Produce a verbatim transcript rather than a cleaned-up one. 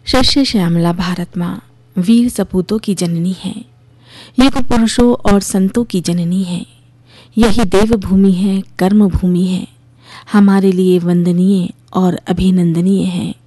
शस्य श्यामला भारत माँ वीर सपूतों की जननी है, युग पुरुषों और संतों की जननी है। यही देवभूमि है, कर्म भूमि है, हमारे लिए वंदनीय और अभिनंदनीय है।